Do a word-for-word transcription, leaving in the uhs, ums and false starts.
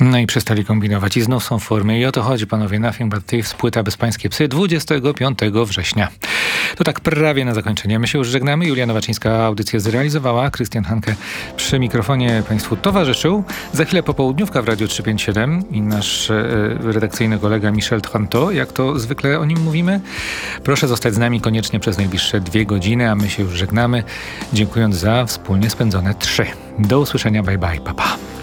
No i przestali kombinować i znów są w formie. I o to chodzi, panowie. Nothing But Thieves, płyta Bezpańskie Psy, dwudziestego piątego września. To tak prawie na zakończenie. My się już żegnamy. Julia Nowaczyńska audycję zrealizowała. Krystian Hanke przy mikrofonie państwu towarzyszył. Za chwilę popołudniówka w Radiu trzysta pięćdziesiąt siedem i nasz e, redakcyjny kolega Michel Tranto, jak to zwykle o nim mówimy. Proszę zostać z nami koniecznie przez najbliższe dwie godziny, a my się już żegnamy, dziękując za wspólnie spędzone trzy. Do usłyszenia, bye bye, pa pa.